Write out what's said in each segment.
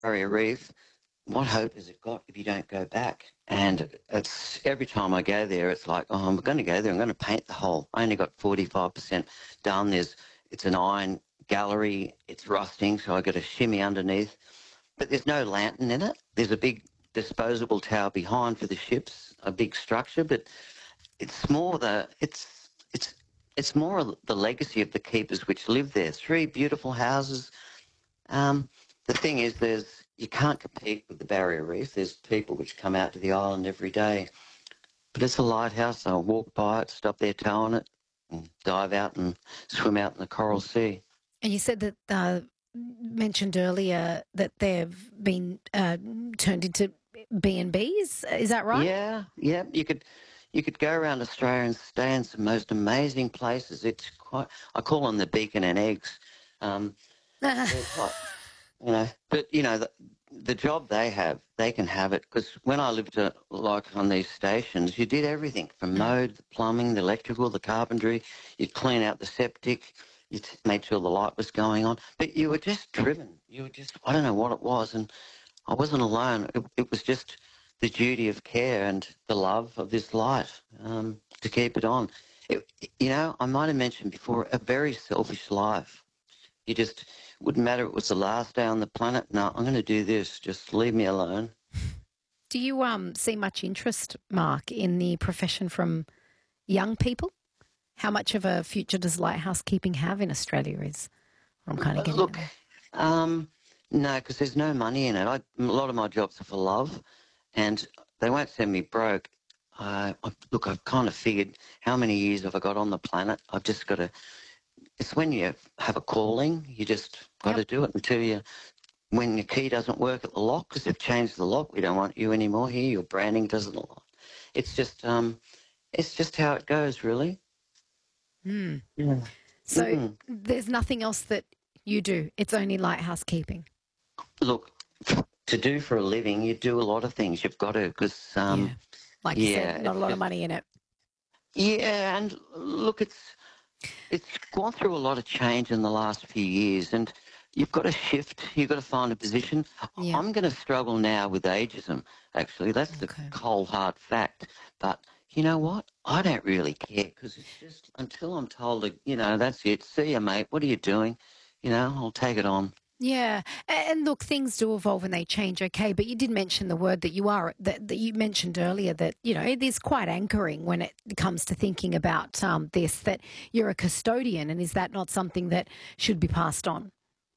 Barrier Reef, what hope has it got if you don't go back? And it's every time I go there, it's like, oh, I'm going to go there. I'm going to paint the hole. I only got 45% done. It's an iron gallery. It's rusting, so I got to shimmy underneath. But there's no lantern in it. There's a big disposable tower behind for the ships, a big structure. But it's more it's more the legacy of the keepers which live there. 3 beautiful houses. The thing is, you can't compete with the Barrier Reef. There's people which come out to the island every day. But it's a lighthouse. I'll walk by it, stop there towing it, and dive out and swim out in the Coral Sea. And you said that, mentioned earlier that they've been turned into B&Bs. Is that right? Yeah. You could go around Australia and stay in some most amazing places. It's quite. I call them the bacon and eggs. They're quite, but the job they have, they can have it, because when I lived like on these stations, you did everything from mode, the plumbing, the electrical, the carpentry. You'd clean out the septic. You made sure the light was going on. But you were just driven. I don't know what it was, and I wasn't alone. It was just the duty of care and the love of this light to keep it on. I might have mentioned before, a very selfish life. You just wouldn't matter if it was the last day on the planet. No, I'm going to do this. Just leave me alone. Do you see much interest, Mark, in the profession from young people? How much of a future does lighthouse keeping have in Australia? Is what I'm kind of getting at. No, because there's no money in it. A lot of my jobs are for love, and they won't send me broke. I've kind of figured how many years have I got on the planet. I've just got to. It's when you have a calling, you just got to do it until when your key doesn't work at the lock, because they've changed the lock. We don't want you anymore here. Your branding doesn't lock. It's just how it goes, really. Mm. Yeah. So there's nothing else that you do. It's only lighthouse keeping. Look, to do for a living, you do a lot of things. You've got to, because like you said, not a lot of money in it. Yeah, and look, it's gone through a lot of change in the last few years, and you've got to shift. You've got to find a position. Yeah. I'm going to struggle now with ageism, actually. That's the cold, hard fact. But you know what? I don't really care, because it's just until I'm told, that's it. See you, mate. What are you doing? I'll take it on. Yeah, and look, things do evolve and they change, okay, but you did mention the word that you mentioned earlier, that, it is quite anchoring when it comes to thinking about this, that you're a custodian, and is that not something that should be passed on?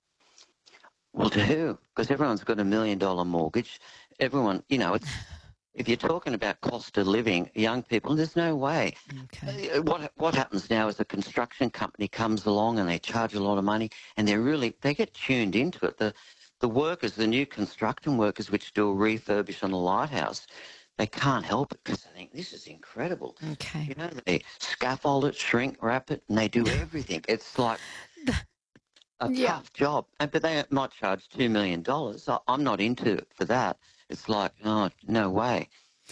Well, to who? Because everyone's got $1 million mortgage. Everyone, it's... If you're talking about cost of living, young people, there's no way. Okay. What happens now is the construction company comes along and they charge a lot of money, and they get tuned into it. The workers, the new construction workers which do a refurbish on the lighthouse, they can't help it because they think this is incredible. Okay. They scaffold it, shrink wrap it, and they do everything. It's like a tough job. But they might charge $2 million. I'm not into it for that. It's like, oh, no way.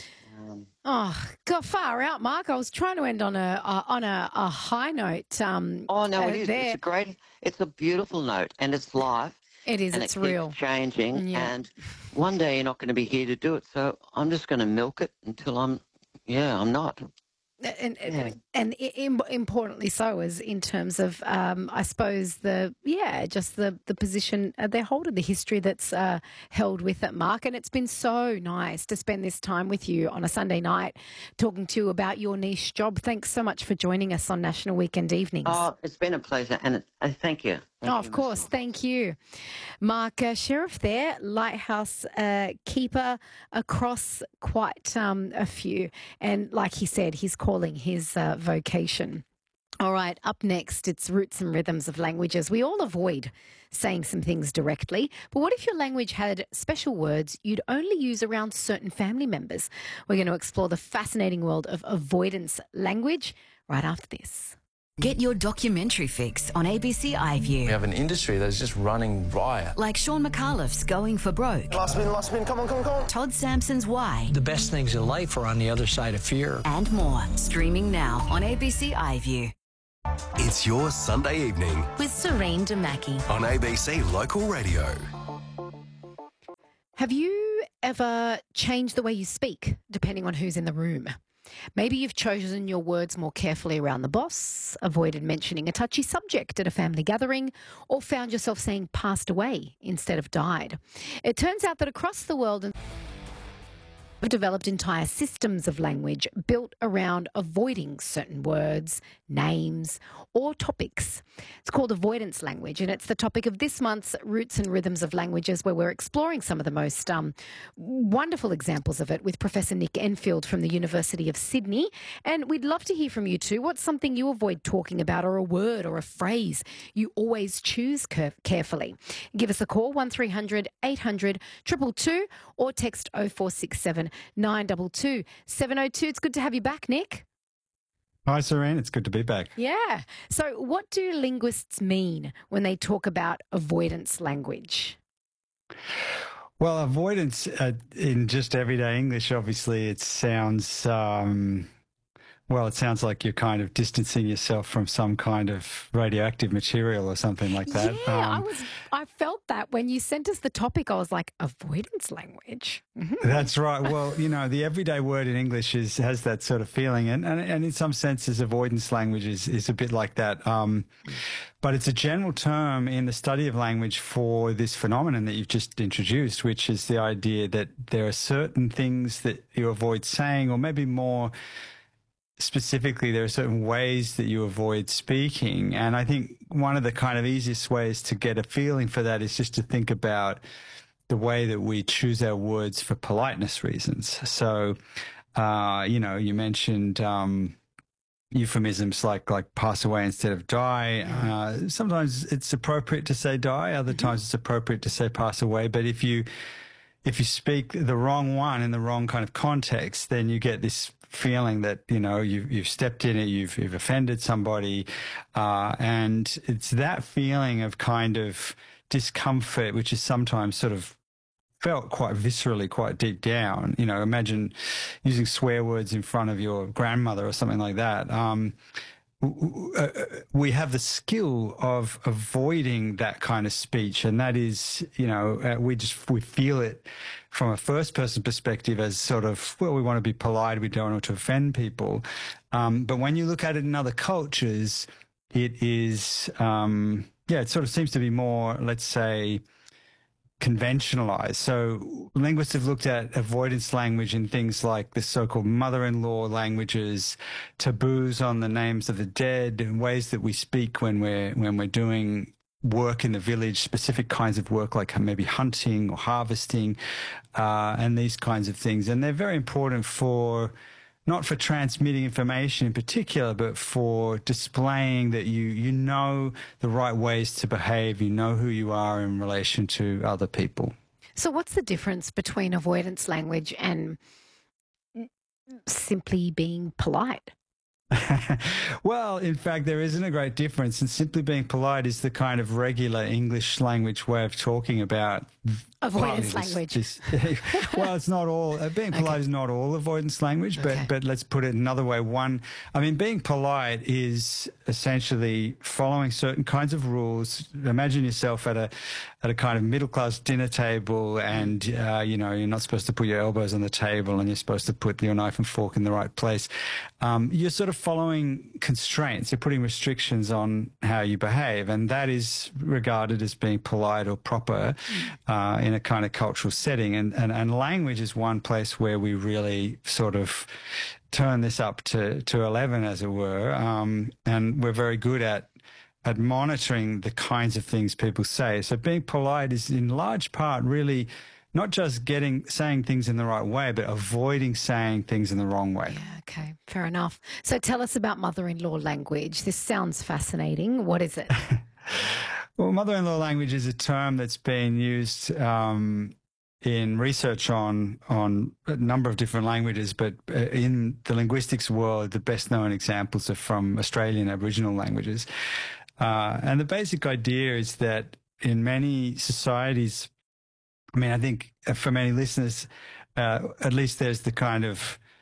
Got far out, Mark. I was trying to end on a high note. It is. It's a beautiful note, and it's life. It is. It's real. Keeps changing, and one day you're not going to be here to do it. So I'm just going to milk it until I'm not. And importantly so, is in terms of, I suppose, the position they hold in the history that's held with it, Mark. And it's been so nice to spend this time with you on a Sunday night talking to you about your niche job. Thanks so much for joining us on National Weekend Evenings. Oh, it's been a pleasure, and thank you. Of course. Thank you. Mark Sheriff there, lighthouse keeper across quite a few. And like he said, he's calling his vocation. All right, up next, it's Roots and Rhythms of Languages. We all avoid saying some things directly, but what if your language had special words you'd only use around certain family members? We're going to explore the fascinating world of avoidance language right after this. Get your documentary fix on ABC iView. We have an industry that's just running riot. Like Sean McAuliffe's Going for Broke. Last spin, come on. Todd Sampson's Why. The best things in life are on the other side of fear. And more. Streaming now on ABC iView. It's your Sunday evening with Serene Damaki on ABC Local Radio. Have you ever changed the way you speak depending on who's in the room? Maybe you've chosen your words more carefully around the boss, avoided mentioning a touchy subject at a family gathering, or found yourself saying passed away instead of died. It turns out that across the world, have developed entire systems of language built around avoiding certain words, names, or topics. It's called avoidance language, and it's the topic of this month's Roots and Rhythms of Languages, where we're exploring some of the most wonderful examples of it with Professor Nick Enfield from the University of Sydney. And we'd love to hear from you too. What's something you avoid talking about, or a word or a phrase you always choose carefully? Give us a call, 1300 800 222, or text 0467 922 702. It's good to have you back, Nick. Hi, Serene. It's good to be back. Yeah. So what do linguists mean when they talk about avoidance language? Well, avoidance in just everyday English, obviously, it sounds, it sounds like you're kind of distancing yourself from some kind of radioactive material or something like that. Yeah, I felt that when you sent us the topic. I was like, avoidance language. Mm-hmm. That's right. Well, you know, the everyday word in English has that sort of feeling, and in some senses, avoidance language is a bit like that. But it's a general term in the study of language for this phenomenon that you've just introduced, which is the idea that there are certain things that you avoid saying, or maybe more specifically, there are certain ways that you avoid speaking. And I think one of the kind of easiest ways to get a feeling for that is just to think about the way that we choose our words for politeness reasons. So, you mentioned euphemisms like pass away instead of die. Sometimes it's appropriate to say die. Other times it's appropriate to say pass away. But if you speak the wrong one in the wrong kind of context, then you get this feeling that, you know, you've stepped in it, you've offended somebody. And it's that feeling of kind of discomfort, which is sometimes sort of felt quite viscerally, quite deep down. You know, imagine using swear words in front of your grandmother or something like that. We have the skill of avoiding that kind of speech, and that is, you know, we feel it from a first person perspective as sort of, well, we want to be polite, we don't want to offend people. But when you look at it in other cultures, it is, it sort of seems to be more, let's say, conventionalized. So linguists have looked at avoidance language in things like the so-called mother-in-law languages, taboos on the names of the dead, and ways that we speak when we're doing work in the village, specific kinds of work like maybe hunting or harvesting, and these kinds of things. And they're very important not for transmitting information in particular, but for displaying that you know the right ways to behave, you know who you are in relation to other people. So what's the difference between avoidance language and simply being polite? Well, in fact, there isn't a great difference, and simply being polite is the kind of regular English language way of talking about avoidance language. Well, it's not all. Being polite is not all avoidance language, but let's put it another way. Being polite is essentially following certain kinds of rules. Imagine yourself at a kind of middle class dinner table, and you're not supposed to put your elbows on the table, and you're supposed to put your knife and fork in the right place. You're sort of following constraints. You're putting restrictions on how you behave, and that is regarded as being polite or proper in a kind of cultural setting. And language is one place where we really sort of turn this up to 11, as it were. And we're very good at monitoring the kinds of things people say. So being polite is in large part really not just saying things in the right way, but avoiding saying things in the wrong way. Yeah, okay, fair enough. So tell us about mother-in-law language. This sounds fascinating. What is it? Well, mother-in-law language is a term that's been used in research on a number of different languages, but in the linguistics world, the best-known examples are from Australian Aboriginal languages. And the basic idea is that in many societies, I think for many listeners, at least there's the kind of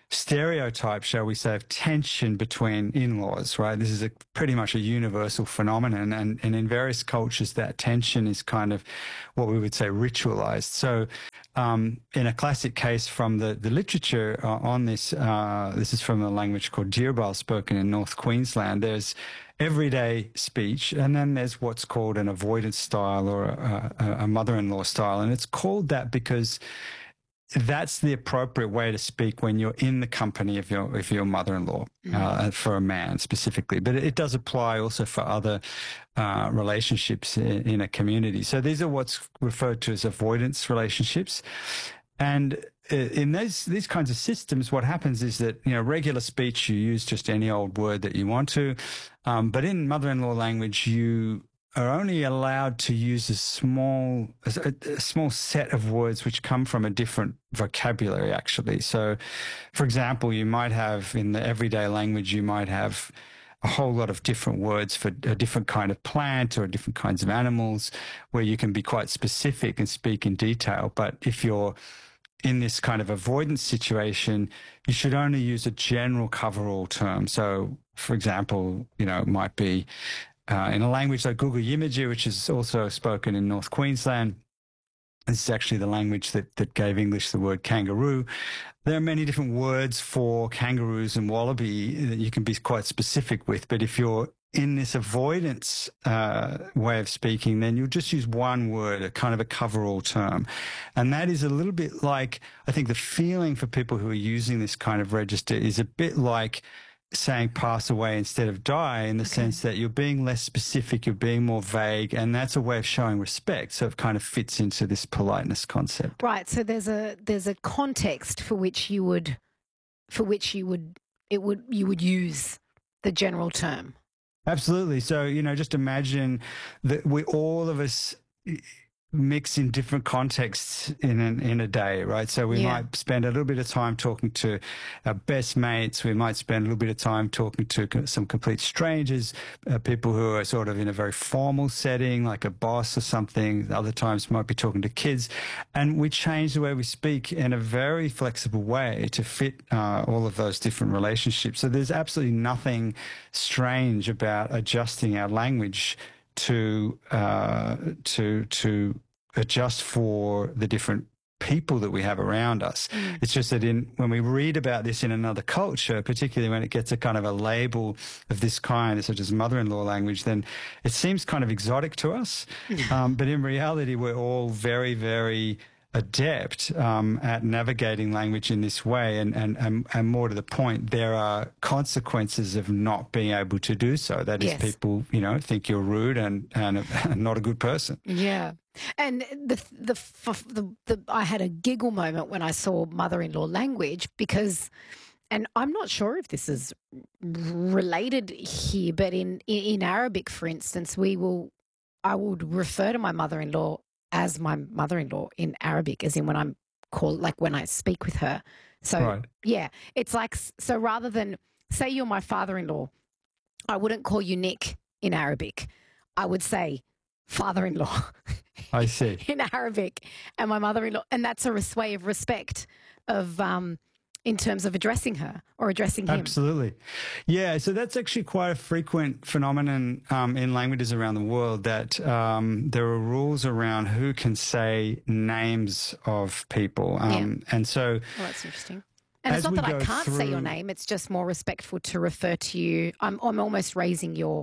stereotype, shall we say, of tension between in-laws, right? This is pretty much a universal phenomenon. And in various cultures, that tension is kind of what we would say ritualized. So in a classic case from the literature on this, this is from a language called Dyirbal, spoken in North Queensland. There's everyday speech, and then there's what's called an avoidance style or a mother-in-law style. And it's called that because that's the appropriate way to speak when you're in the company of your mother-in-law, for a man specifically. But it does apply also for other relationships in a community. So these are what's referred to as avoidance relationships. And in these kinds of systems, what happens is that, regular speech, you use just any old word that you want to. But in mother-in-law language, you are only allowed to use a small set of words which come from a different vocabulary, actually. So, for example, you might have, in the everyday language, you might have a whole lot of different words for a different kind of plant or different kinds of animals, where you can be quite specific and speak in detail. But if you're in this kind of avoidance situation, you should only use a general coverall term. So, for example, it might be in a language like Guugu Yimiji, which is also spoken in North Queensland. This is actually the language that gave English the word kangaroo. There are many different words for kangaroos and wallaby that you can be quite specific with. But if you're in this avoidance way of speaking, then you'll just use one word, a kind of a coverall term. And that is a little bit like, I think the feeling for people who are using this kind of register is a bit like saying pass away instead of die, in the sense that you're being less specific, you're being more vague, and that's a way of showing respect. So it kind of fits into this politeness concept. Right. So there's a context for which you would use the general term. Absolutely. So, just imagine that all of us mix in different contexts in a day, right? So we might spend a little bit of time talking to our best mates. We might spend a little bit of time talking to some complete strangers, people who are sort of in a very formal setting, like a boss or something. Other times we might be talking to kids. And we change the way we speak in a very flexible way to fit all of those different relationships. So there's absolutely nothing strange about adjusting our language to adjust for the different people that we have around us. It's just that when we read about this in another culture, particularly when it gets a kind of a label of this kind, such as mother-in-law language, then it seems kind of exotic to us. But in reality, we're all very, very adept at navigating language in this way, and more to the point, there are consequences of not being able to do so. That is, people think you're rude and not a good person. Yeah. And I had a giggle moment when I saw mother-in-law language, because, and I'm not sure if this is related here, but in Arabic, for instance, I would refer to my mother-in-law as my mother-in-law in Arabic, as in when I'm called, like when I speak with her. So, it's like, so rather than say you're my father-in-law, I wouldn't call you Nick in Arabic. I would say father-in-law. I see. In Arabic, and my mother-in-law. And that's a way of respect of, in terms of addressing her or addressing him. Absolutely. Yeah, so that's actually quite a frequent phenomenon in languages around the world, that there are rules around who can say names of people. And so... Well, that's interesting. And it's not that I can't say your name, it's just more respectful to refer to you. I'm almost raising your,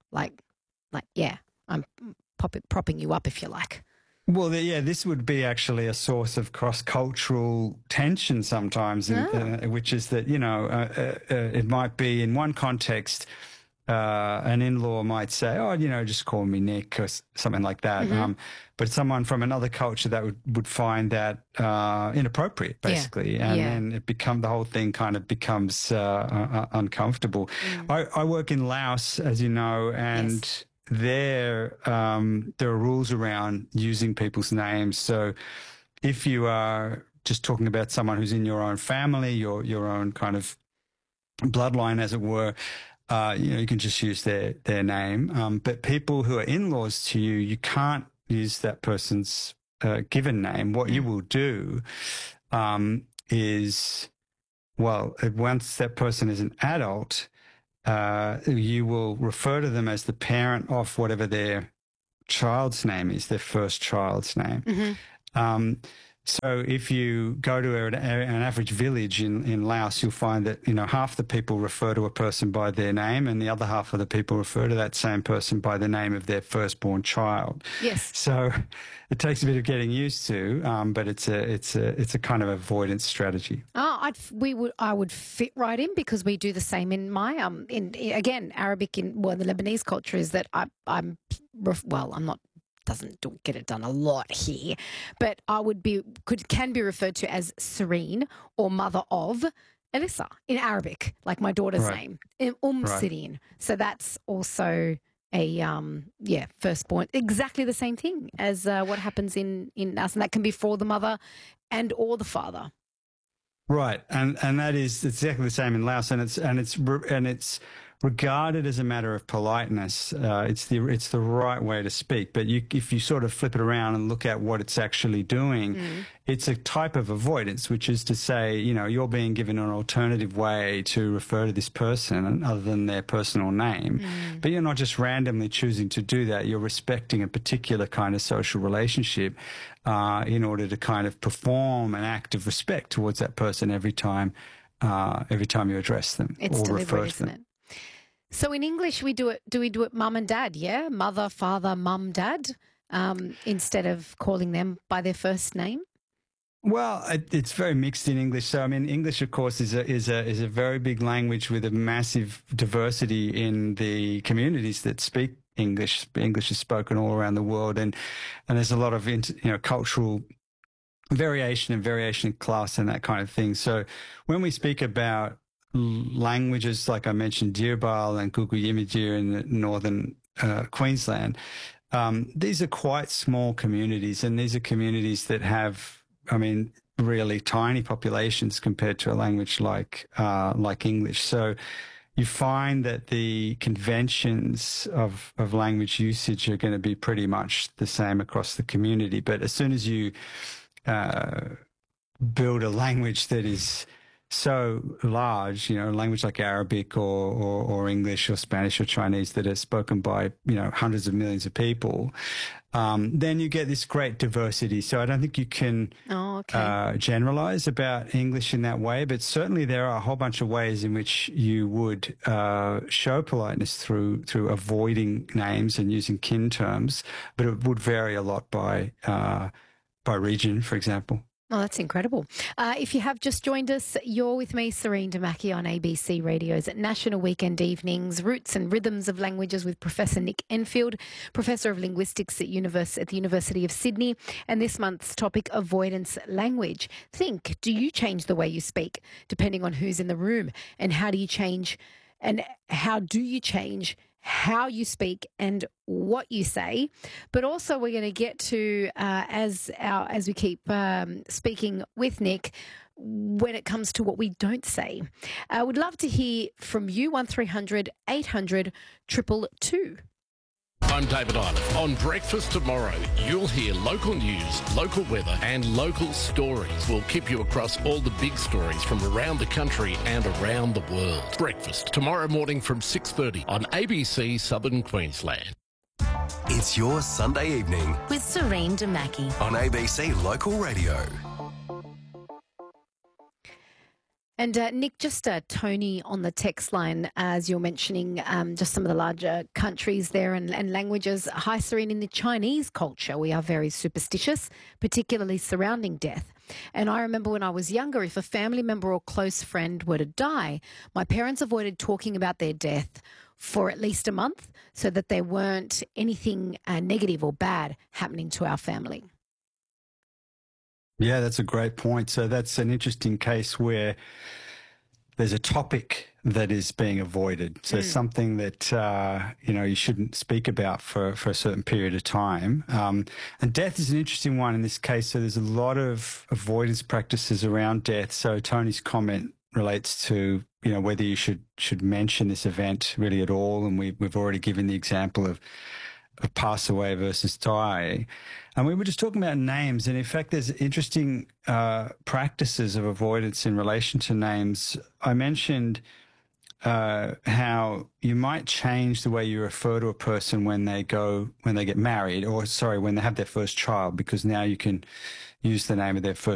I'm propping you up, if you like. Well, this would be actually a source of cross-cultural tension sometimes, which is that, it might be in one context, an in-law might say, just call me Nick or something like that. But someone from another culture that would find that inappropriate, basically. And then the whole thing kind of becomes uncomfortable. I work in Laos, as you know, and... Yes. There are rules around using people's names. So if you are just talking about someone who's in your own family, your own kind of bloodline, as it were, you can just use their name. But people who are in-laws to you, you can't use that person's given name. What you will do is Well, once that person is an adult, you will refer to them as the parent of whatever their child's name is, their first child's name. Mm-hmm. So if you go to an average village in Laos, you'll find that, half the people refer to a person by their name and the other half of the people refer to that same person by the name of their firstborn child. Yes. So it takes a bit of getting used to, but it's a kind of avoidance strategy. Oh, I would fit right in because we do the same in my again Arabic the Lebanese culture is that I'm not. Doesn't get it done a lot here, but I can be referred to as Serene or mother of Elissa in Arabic, like my daughter's name, Sirin. So that's also a firstborn, exactly the same thing as what happens in us, and that can be for the mother and or the father. Right, and that is exactly the same in Laos, and it's regarded as a matter of politeness. It's the right way to speak. But if you sort of flip it around and look at what it's actually doing, it's a type of avoidance, which is to say, you're being given an alternative way to refer to this person other than their personal name. But you're not just randomly choosing to do that. You're respecting a particular kind of social relationship in order to kind of perform an act of respect towards that person every time you address them or refer to isn't them. It? So in English, do we do it mum and dad, yeah? Mother, father, mum, dad, instead of calling them by their first name? Well, it's very mixed in English. So, I mean, English, of course, is a very big language with a massive diversity in the communities that speak English. English is spoken all around the world, and there's a lot of cultural variation in class and that kind of thing. So, when we speak about languages like I mentioned, Dirbal and Guguyimidir in northern Queensland, these are quite small communities, and these are communities that have, really tiny populations compared to a language like English. So you find that the conventions of language usage are going to be pretty much the same across the community. But as soon as you build a language that is so large, a language like Arabic or English or Spanish or Chinese that are spoken by, hundreds of millions of people, then you get this great diversity. So I don't think you can generalize about English in that way, but certainly there are a whole bunch of ways in which you would show politeness through avoiding names and using kin terms, but it would vary a lot by region, for example. Oh, that's incredible. If you have just joined us, you're with me, Serene Damaki, on ABC Radio's National Weekend Evenings, Roots and Rhythms of Languages with Professor Nick Enfield, Professor of Linguistics at the University of Sydney, and this month's topic, avoidance language. Think, do you change the way you speak depending on who's in the room? And how do you change how you speak and what you say? But also we're going to get to, as we keep speaking with Nick, when it comes to what we don't say. I would love to hear from you, 1300 800 222. I'm David Iliff. On Breakfast Tomorrow, you'll hear local news, local weather and local stories. We'll keep you across all the big stories from around the country and around the world. Breakfast tomorrow morning from 6:30 on ABC Southern Queensland. It's your Sunday evening with Serene Damaki on ABC Local Radio. And Nick, just Tony on the text line, as you're mentioning just some of the larger countries there and languages. Hi, Serene, in the Chinese culture, we are very superstitious, particularly surrounding death. And I remember when I was younger, if a family member or close friend were to die, my parents avoided talking about their death for at least a month so that there weren't anything negative or bad happening to our family. Yeah, that's a great point. So that's an interesting case where there's a topic that is being avoided. So something that, you shouldn't speak about for a certain period of time. And death is an interesting one in this case. So there's a lot of avoidance practices around death. So Tony's comment relates to, whether you should mention this event really at all. And we've already given the example of pass away versus die. And we were just talking about names. And in fact, there's interesting practices of avoidance in relation to names. I mentioned how you might change the way you refer to a person when they get married, or when they have their first child, because now you can use the name of their first